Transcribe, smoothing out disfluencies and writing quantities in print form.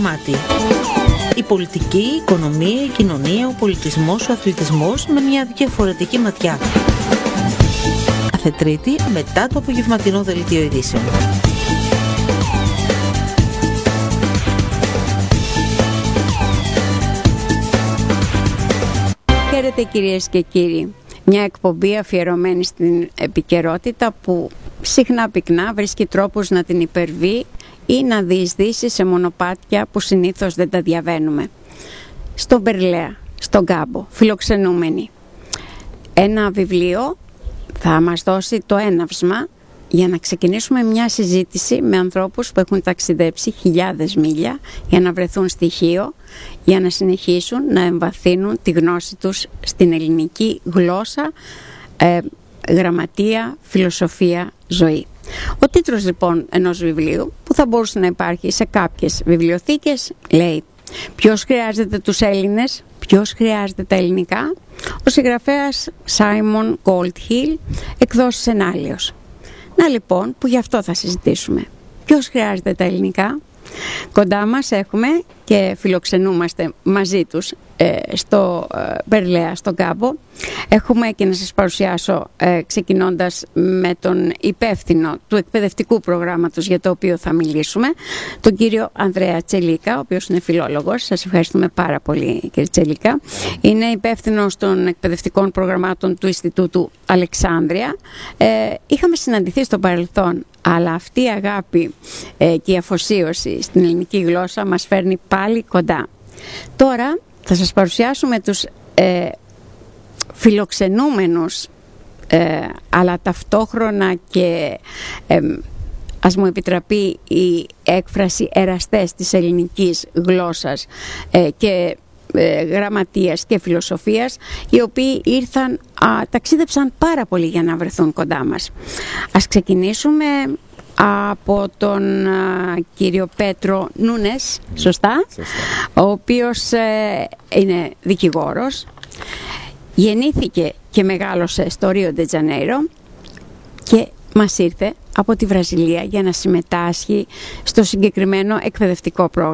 μάτι. Η πολιτική, η οικονομία, η κοινωνία, ο πολιτισμός, ο αθλητισμός με μια διαφορετική ματιά. Κάθε Τρίτη μετά το απογευματινό δελτίο ειδήσεων. Χαίρετε κυρίες και κύριοι. Μια εκπομπή αφιερωμένη στην επικαιρότητα που συχνά πυκνά βρίσκει τρόπους να την υπερβεί ή να διεισδύσει σε μονοπάτια που συνήθως δεν τα διαβαίνουμε. Στον Μπερλαία, στον Κάμπο, φιλοξενούμενοι. Ένα βιβλίο θα μας δώσει το έναυσμα για να ξεκινήσουμε μια συζήτηση με ανθρώπους που έχουν ταξιδέψει χιλιάδες μίλια για να βρεθούν στοιχείο, για να συνεχίσουν να εμβαθύνουν τη γνώση τους στην ελληνική γλώσσα, γραμματεία, φιλοσοφία, ζωή. Ο τίτλος λοιπόν ενός βιβλίου που θα μπορούσε να υπάρχει σε κάποιες βιβλιοθήκες λέει «Ποιος χρειάζεται τους Έλληνες, ποιος χρειάζεται τα ελληνικά?» Ο συγγραφέας Σάιμον Goldhill, εκδόσεις Ενάλεος. Να λοιπόν που γι' αυτό θα συζητήσουμε. Ποιος χρειάζεται τα ελληνικά? Κοντά μας έχουμε και φιλοξενούμαστε μαζί τους στο Μπερλαία, στον Κάμπο. Έχουμε και να σας παρουσιάσω ξεκινώντας με τον υπεύθυνο του εκπαιδευτικού προγράμματος για το οποίο θα μιλήσουμε, τον κύριο Ανδρέα Τσελίκα, ο οποίος είναι φιλόλογος. Σας ευχαριστούμε πάρα πολύ κύριε Τσελίκα. Είναι υπεύθυνος των εκπαιδευτικών προγραμμάτων του Ινστιτούτου Αλεξάνδρεια. Είχαμε συναντηθεί στο παρελθόν, αλλά αυτή η αγάπη και η αφοσίωση στην ελληνική γλώσσα μας φέρνει πάλι κοντά. Τώρα θα σας παρουσιάσουμε τους φιλοξενούμενους αλλά ταυτόχρονα και ας μου επιτραπεί η έκφραση εραστές της ελληνικής γλώσσας και γραμματείας και φιλοσοφίας, οι οποίοι ταξίδεψαν πάρα πολύ για να βρεθούν κοντά μας. Ας ξεκινήσουμε από τον κύριο Πέτρο Νούνες, σωστά? Ο οποίος είναι δικηγόρος, γεννήθηκε και μεγάλωσε στο Ρίο ντε Τζανέιρο και μας ήρθε από τη Βραζιλία για να συμμετάσχει στο συγκεκριμένο εκπαιδευτικό πρόγραμμα.